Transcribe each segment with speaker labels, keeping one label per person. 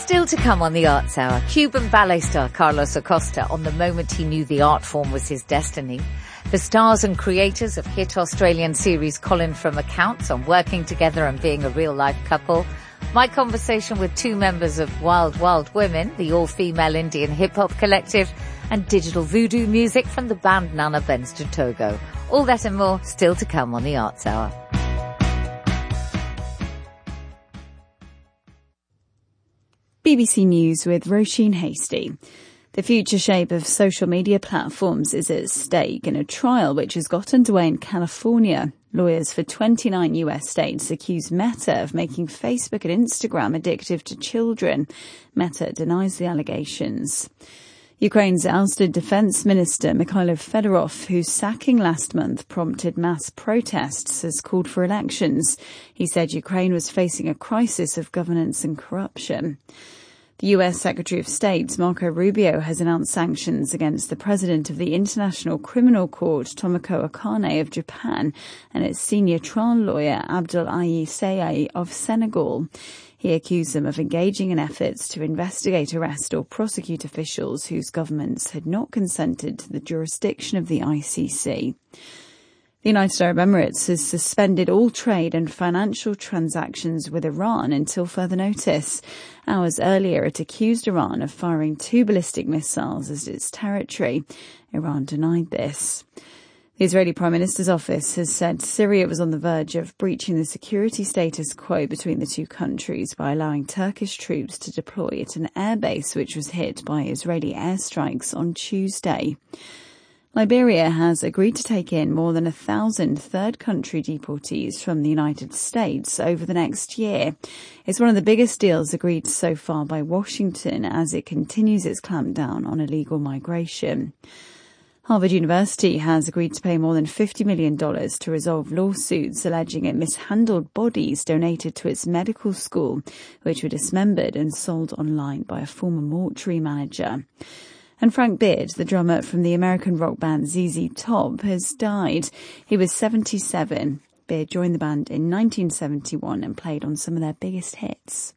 Speaker 1: Still to come on the Arts Hour, Cuban ballet star Carlos Acosta on the moment he knew the art form was his destiny. The stars and creators of hit Australian series Colin from Accounts on working together and being a real-life couple. My conversation with two members of Wild Wild Women, the all-female Indian hip-hop collective, and digital voodoo music from the band Nana Bends to Togo. All that and more still to come on the Arts Hour.
Speaker 2: BBC News with Roisin Hastie. The future shape of social media platforms is at stake in a trial which has got underway in California. Lawyers for 29 US states accuse Meta of making Facebook and Instagram addictive to children. Meta denies the allegations. Ukraine's ousted Defence Minister Mikhailo Fedorov, whose sacking last month prompted mass protests, has called for elections. He said Ukraine was facing a crisis of governance and corruption. The US Secretary of State, Marco Rubio, has announced sanctions against the president of the International Criminal Court, Tomoko Akane of Japan, and its senior trial lawyer, Abdoulaye Seye of Senegal. He accused them of engaging in efforts to investigate, arrest or prosecute officials whose governments had not consented to the jurisdiction of the ICC. The United Arab Emirates has suspended all trade and financial transactions with Iran until further notice. Hours earlier, it accused Iran of firing 2 ballistic missiles as its territory. Iran denied this. The Israeli Prime Minister's office has said Syria was on the verge of breaching the security status quo between the two countries by allowing Turkish troops to deploy at an airbase which was hit by Israeli airstrikes on Tuesday. Liberia has agreed to take in more than 1,000 third-country deportees from the United States over the next year. It's one of the biggest deals agreed so far by Washington as it continues its clampdown on illegal migration. Harvard University has agreed to pay more than $50 million to resolve lawsuits alleging it mishandled bodies donated to its medical school, which were dismembered and sold online by a former mortuary manager. And Frank Beard, the drummer from the American rock band ZZ Top, has died. He was 77. Beard joined the band in 1971 and played on some of their biggest hits.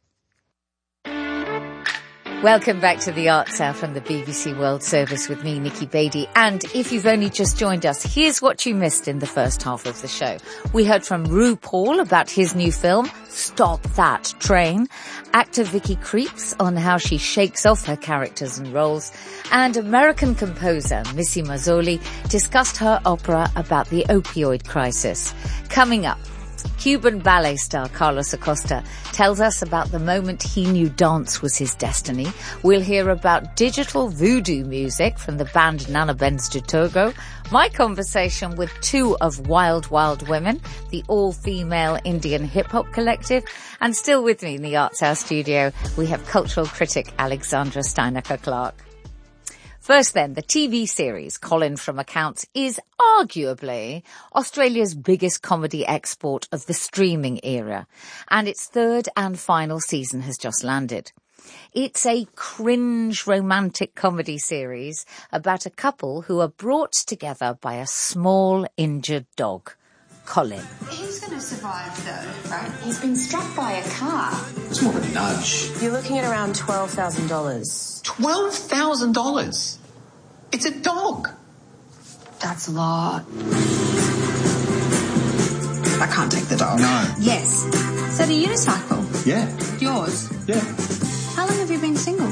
Speaker 1: Welcome back to the Arts Hour from the BBC World Service with me, Nikki Beattie. And if you've only just joined us, here's what you missed in the first half of the show. We heard from RuPaul about his new film, Stop That Train. Actor Vicky Krieps on how she shakes off her characters and roles. And American composer Missy Mazzoli discussed her opera about the opioid crisis. Coming up, Cuban ballet star Carlos Acosta tells us about the moment he knew dance was his destiny. We'll hear about digital voodoo music from the band Nana Bends to Togo. My conversation with two of Wild Wild Women, the all-female Indian hip-hop collective. And still with me in the Arts Hour studio, we have cultural critic Alexandra Steinacher-Clark. First then, the TV series Colin from Accounts is arguably Australia's biggest comedy export of the streaming era, and its third and final season has just landed. It's a cringe romantic comedy series about a couple who are brought together by a small injured dog. Colin.
Speaker 3: He's going to survive though, right?
Speaker 4: He's been struck by a car.
Speaker 5: It's more of a nudge.
Speaker 4: You're looking at around $12,000.
Speaker 5: $12,000? It's a dog.
Speaker 3: That's a lot. I can't take the dog.
Speaker 5: No.
Speaker 3: Yes. So the unicycle?
Speaker 5: Yeah.
Speaker 3: Yours?
Speaker 5: Yeah.
Speaker 3: How long have you been single?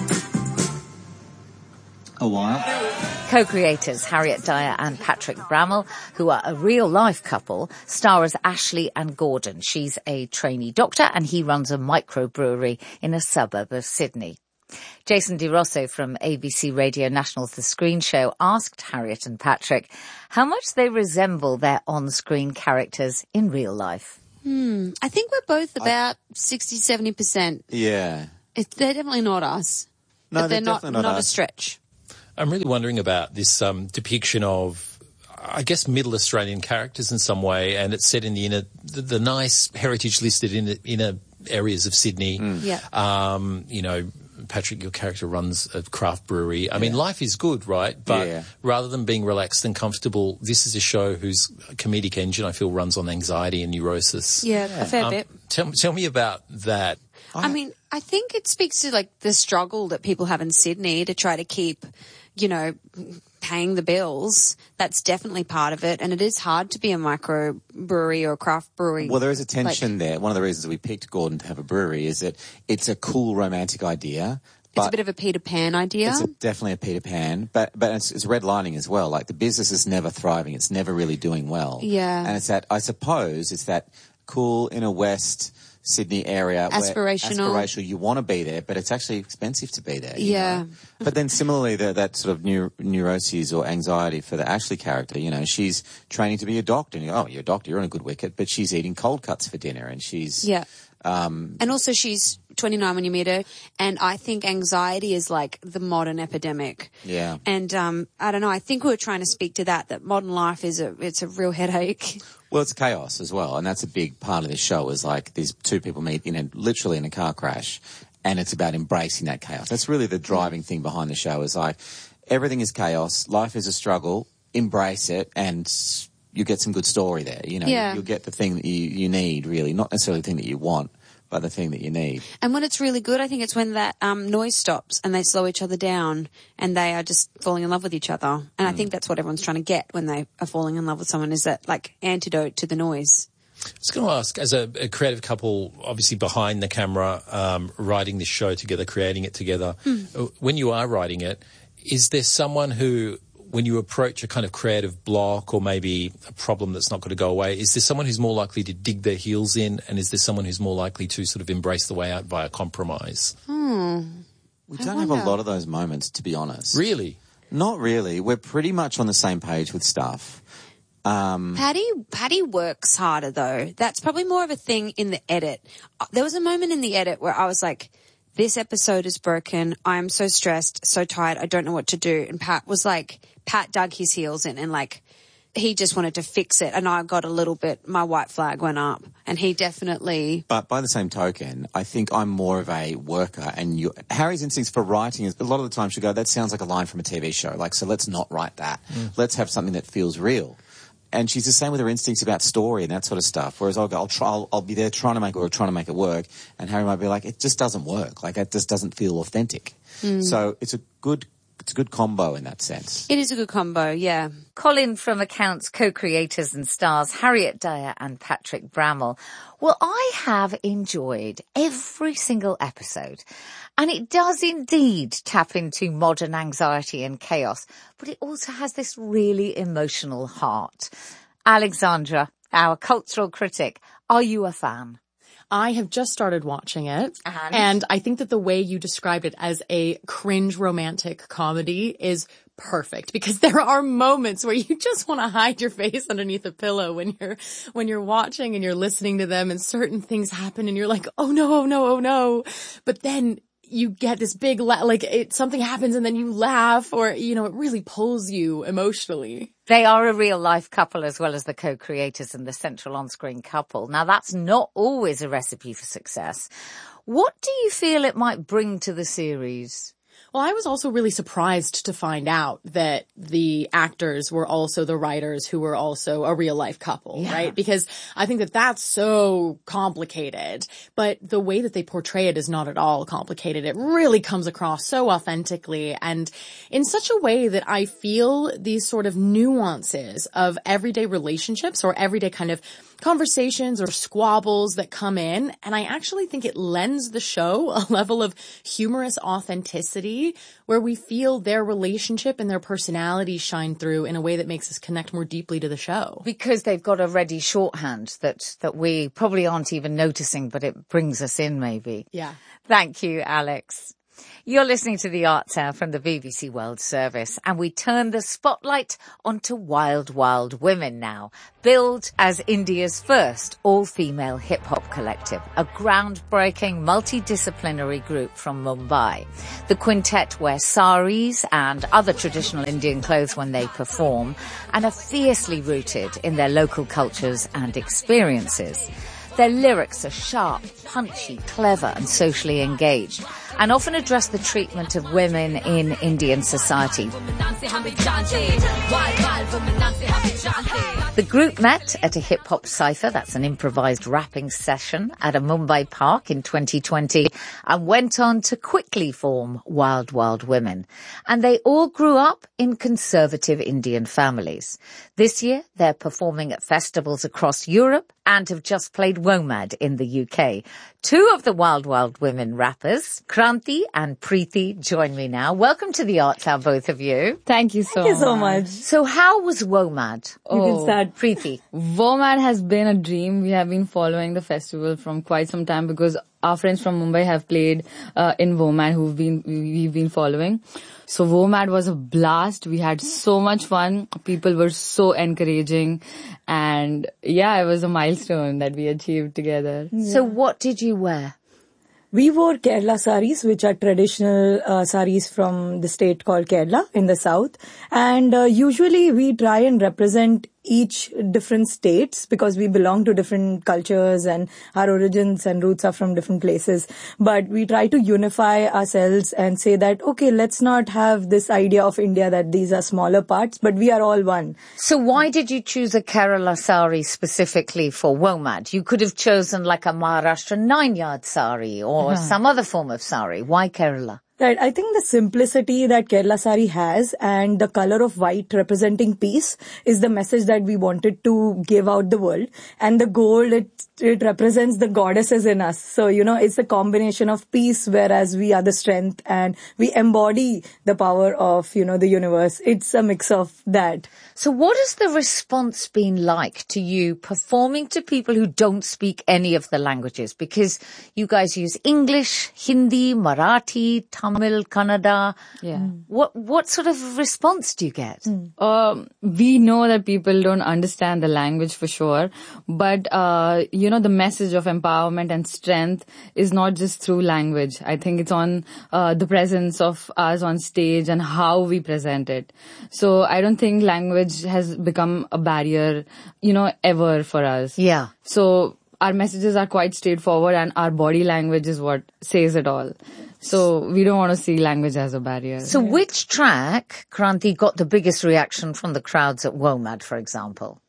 Speaker 5: A while.
Speaker 1: Co-creators Harriet Dyer and Patrick Brammall, who are a real-life couple, star as Ashley and Gordon. She's a trainee doctor and he runs a microbrewery in a suburb of Sydney. Jason DeRosso from ABC Radio National's The Screen Show asked Harriet and Patrick how much they resemble their on-screen characters in real life.
Speaker 6: I think we're both about 60-70%.
Speaker 7: Yeah.
Speaker 6: They're definitely not us.
Speaker 7: No,
Speaker 6: but they're not
Speaker 7: us.
Speaker 6: a stretch.
Speaker 8: I'm really wondering about this depiction of, I guess, middle Australian characters in some way, and it's set in the nice heritage-listed inner areas of Sydney.
Speaker 6: Yeah.
Speaker 8: You know, Patrick, your character runs a craft brewery. I mean, life is good, right? But rather than being relaxed and comfortable, this is a show whose comedic engine, I feel, runs on anxiety and neurosis.
Speaker 6: Yeah, a fair bit.
Speaker 8: Tell me about that.
Speaker 6: I mean, I think it speaks to like the struggle that people have in Sydney to try to keep, you know, paying the bills. That's definitely part of it. And it is hard to be a microbrewery or a craft brewery.
Speaker 7: Well, there is a tension there. One of the reasons we picked Gordon to have a brewery is that it's a cool romantic idea.
Speaker 6: It's a bit of a Peter Pan idea.
Speaker 7: It's definitely a Peter Pan, but it's redlining as well. Like the business is never thriving. It's never really doing well.
Speaker 6: Yeah.
Speaker 7: And it's that, I suppose, it's that cool inner west Sydney area. Aspirational. You want to be there, but it's actually expensive to be there. You know? But then similarly, that sort of neuroses or anxiety for the Ashley character, you know, she's training to be a doctor. And you go, oh, you're a doctor, you're on a good wicket, but she's eating cold cuts for dinner and she's...
Speaker 6: Yeah. And also she's 29 when you meet her, and I think anxiety is like the modern epidemic.
Speaker 7: Yeah.
Speaker 6: And I don't know, I think we were trying to speak to that modern life it's a real headache.
Speaker 7: Well, it's chaos as well, and that's a big part of this show is like these two people meet literally in a car crash, and it's about embracing that chaos. That's really the driving thing behind the show is like everything is chaos, life is a struggle, embrace it, and you get some good story there. You know, you'll get the thing that you need, really. Not necessarily the thing that you want, but the thing that you need.
Speaker 6: And when it's really good, I think it's when that noise stops and they slow each other down and they are just falling in love with each other. And I think that's what everyone's trying to get when they are falling in love with someone, is that, like, antidote to the noise.
Speaker 8: I was going to ask, as a creative couple, obviously behind the camera, writing this show together, creating it together, when you are writing it, is there someone who... when you approach a kind of creative block or maybe a problem that's not going to go away, is there someone who's more likely to dig their heels in, and is there someone who's more likely to sort of embrace the way out via compromise?
Speaker 7: We don't have a lot of those moments, to be honest.
Speaker 8: Really?
Speaker 7: Not really. We're pretty much on the same page with stuff.
Speaker 6: Paddy works harder, though. That's probably more of a thing in the edit. There was a moment in the edit where I was like, this episode is broken. I'm so stressed, so tired. I don't know what to do. And Pat dug his heels in and like he just wanted to fix it. And I got a little bit, my white flag went up, and he definitely...
Speaker 7: But by the same token, I think I'm more of a worker, and Harry's instincts for writing is a lot of the time she'll go, that sounds like a line from a TV show. Like, so let's not write that. Let's have something that feels real. And she's the same with her instincts about story and that sort of stuff. Whereas I'll be there trying to make it work. And Harry might be like, it just doesn't work. Like, it just doesn't feel authentic. So it's a good combo in that sense.
Speaker 6: It is a good combo, yeah.
Speaker 1: Colin from Accounts co-creators and stars Harriet Dyer and Patrick Brammall. Well, I have enjoyed every single episode, and it does indeed tap into modern anxiety and chaos, but it also has this really emotional heart. Alexandra, our cultural critic, are you a fan?
Speaker 9: I have just started watching it, and I think that the way you described it as a cringe romantic comedy is perfect, because there are moments where you just want to hide your face underneath a pillow when you're watching and you're listening to them, and certain things happen and you're like, oh no, oh no, oh no. But then you get this big, something happens and then you laugh, or, you know, it really pulls you emotionally.
Speaker 1: They are a real life couple as well as the co-creators and the central on-screen couple. Now, that's not always a recipe for success. What do you feel it might bring to the series?
Speaker 9: Well, I was also really surprised to find out that the actors were also the writers who were also a real life couple, right? Because I think that that's so complicated, but the way that they portray it is not at all complicated. It really comes across so authentically and in such a way that I feel these sort of nuances of everyday relationships or everyday kind of conversations or squabbles that come in, and I actually think it lends the show a level of humorous authenticity where we feel their relationship and their personality shine through in a way that makes us connect more deeply to the show.
Speaker 1: Because they've got a ready shorthand that we probably aren't even noticing, but it brings us in maybe.
Speaker 9: Yeah.
Speaker 1: Thank you, Alex. You're listening to The Arts Hour from the BBC World Service, and we turn the spotlight onto Wild Wild Women now, billed as India's first all-female hip-hop collective, a groundbreaking multidisciplinary group from Mumbai. The quintet wear saris and other traditional Indian clothes when they perform, and are fiercely rooted in their local cultures and experiences. Their lyrics are sharp, punchy, clever, and socially engaged. and often address the treatment of women in Indian society. The group met at a hip-hop cypher, that's an improvised rapping session, at a Mumbai park in 2020 and went on to quickly form Wild Wild Women. And they all grew up in conservative Indian families. This year, they're performing at festivals across Europe and have just played WOMAD in the UK. Two of the Wild Wild Women rappers, Kranti and Preeti, join me now. Welcome to the Arts Hour, both of you.
Speaker 2: Thank you so much.
Speaker 1: So how was WOMAD?
Speaker 2: You can start.
Speaker 1: Preeti.
Speaker 2: WOMAD has been a dream. We have been following the festival from quite some time because our friends from Mumbai have played in WOMAD we've been following. So WOMAD was a blast. We had so much fun. People were so encouraging. And yeah, it was a milestone that we achieved together.
Speaker 1: So what did you wear?
Speaker 10: We wore Kerala saris, which are traditional saris from the state called Kerala in the south. And usually we try and represent each different states because we belong to different cultures and our origins and roots are from different places. But we try to unify ourselves and say that, okay, let's not have this idea of India that these are smaller parts, but we are all one.
Speaker 1: So why did you choose a Kerala sari specifically for WOMAD? You could have chosen like a Maharashtra 9-yard sari or some other form of sari. Why Kerala?
Speaker 10: Right. I think the simplicity that Kerala sari has and the color of white representing peace is the message that we wanted to give out the world. And the gold, it represents the goddesses in us. So, it's a combination of peace, whereas we are the strength and we embody the power of, the universe. It's a mix of that.
Speaker 1: So what has the response been like to you performing to people who don't speak any of the languages? Because you guys use English, Hindi, Marathi, Tamil, Kannada.
Speaker 2: Yeah.
Speaker 1: What sort of response do you get?
Speaker 2: We know that people don't understand the language for sure, but the message of empowerment and strength is not just through language. I think it's on the presence of us on stage and how we present it. So I don't think language has become a barrier, ever for us.
Speaker 1: Yeah.
Speaker 2: So our messages are quite straightforward and our body language is what says it all. So we don't want to see language as a barrier.
Speaker 1: So which track, Kranti, got the biggest reaction from the crowds at WOMAD, for example?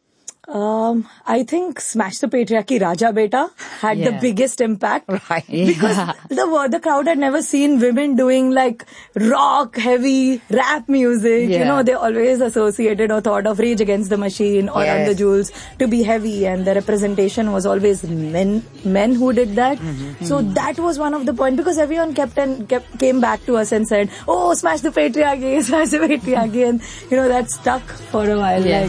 Speaker 10: I think Smash the Patriarchy Raja Beta had the biggest impact.
Speaker 1: Right.
Speaker 10: Because the crowd had never seen women doing like rock, heavy, rap music.
Speaker 2: Yeah.
Speaker 10: They always associated or thought of Rage Against the Machine or Under Jewels to be heavy, and the representation was always men who did that. Mm-hmm. So that was one of the points, because everyone came back to us and said, oh, Smash the Patriarchy, Smash the Patriarchy. And, that stuck for a while.
Speaker 2: Yeah.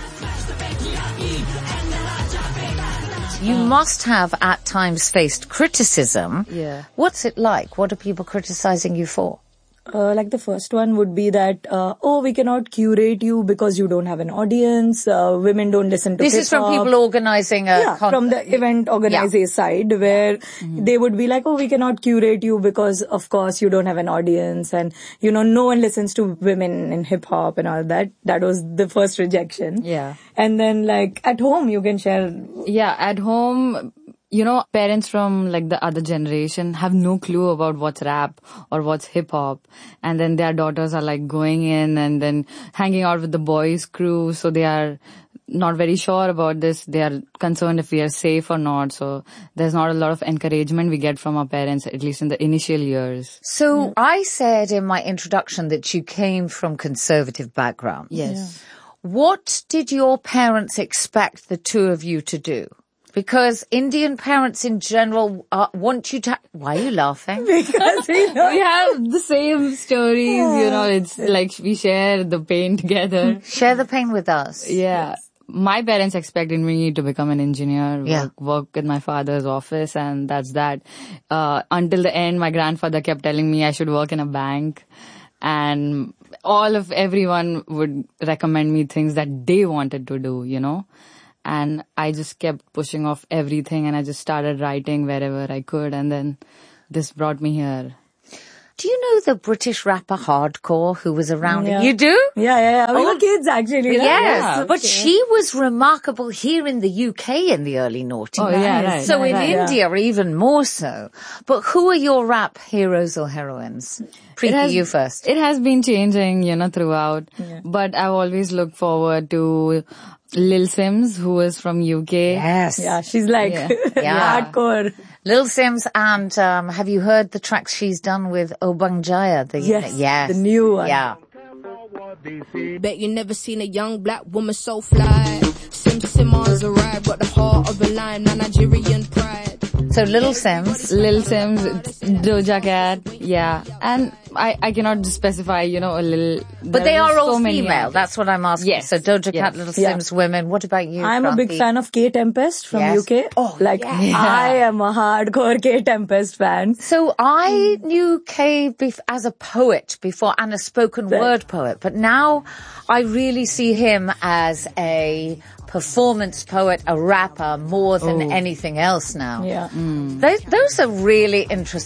Speaker 1: You must have at times faced criticism.
Speaker 2: Yeah.
Speaker 1: What's it like? What are people criticizing you for?
Speaker 10: Like the first one would be that, we cannot curate you because you don't have an audience. Women don't listen to
Speaker 1: This is from people organizing
Speaker 10: from the event organizer's side, where they would be like, we cannot curate you because, of course, you don't have an audience. And, no one listens to women in hip hop and all that. That was the first rejection.
Speaker 2: Yeah.
Speaker 10: And then like at home, you can share.
Speaker 2: Yeah, at home, parents from like the other generation have no clue about what's rap or what's hip hop. And then their daughters are like going in and then hanging out with the boys' crew. So they are not very sure about this. They are concerned if we are safe or not. So there's not a lot of encouragement we get from our parents, at least in the initial years.
Speaker 1: So I said in my introduction that you came from conservative background.
Speaker 2: Yes. Yeah.
Speaker 1: What did your parents expect the two of you to do? Because Indian parents in general want you to... Why are you laughing?
Speaker 10: Because
Speaker 2: we have the same stories, it's like we share the pain together.
Speaker 1: Share the pain with us.
Speaker 2: Yeah. Yes. My parents expected me to become an engineer, work in my father's office, and that's that. Until the end, my grandfather kept telling me I should work in a bank. And everyone would recommend me things that they wanted to do, And I just kept pushing off everything, and I just started writing wherever I could, and then this brought me here.
Speaker 1: Do you know the British rapper Hardcore who was around?
Speaker 10: Yeah.
Speaker 1: You do?
Speaker 10: Yeah. We were kids actually.
Speaker 1: Yes,
Speaker 10: Yeah.
Speaker 1: but she was remarkable here in the UK in the early noughties.
Speaker 2: Oh, yeah, right.
Speaker 1: So in
Speaker 10: right,
Speaker 1: India, even more so. But who are your rap heroes or heroines? Preeti, you first.
Speaker 2: It has been changing, throughout. Yeah. But I've always looked forward to Lil Sims, who is from UK.
Speaker 1: Yes.
Speaker 10: Yeah, she's like hardcore.
Speaker 1: Lil Sims, and have you heard the tracks she's done with Obang Jaya?
Speaker 10: Yes, the new one.
Speaker 1: Yeah.
Speaker 11: Bet you never seen a young black woman so fly. Simmons arrived, got the heart of a lion, a Nigerian pride.
Speaker 1: So Lil Sims,
Speaker 2: Doja Cat, yeah. And I cannot specify, a little...
Speaker 1: But they are all female, that's what I'm asking.
Speaker 2: Yes.
Speaker 1: So Doja Cat, Lil Sims, women. What about you,
Speaker 10: I'm a big fan of K Tempest from UK.
Speaker 1: Oh,
Speaker 10: I am a hardcore K Tempest fan.
Speaker 1: So I knew Kay as a poet before and a spoken word poet, but now I really see him as a performance poet, a rapper, more than anything else now.
Speaker 10: Yeah.
Speaker 1: Those are really interesting.